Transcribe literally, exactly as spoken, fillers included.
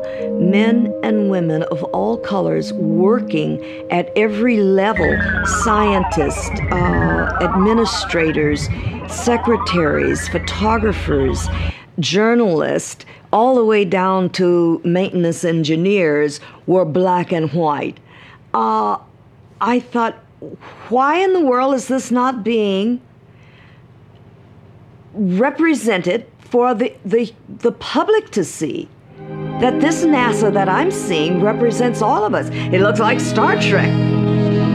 Men and women of all colors working at every level, scientists, uh, administrators, secretaries, photographers, journalists, all the way down to maintenance engineers were black and white. Uh, I thought, why in the world is this not being represented for the, the, the public to see? That this NASA that I'm seeing represents all of us. It looks like Star Trek.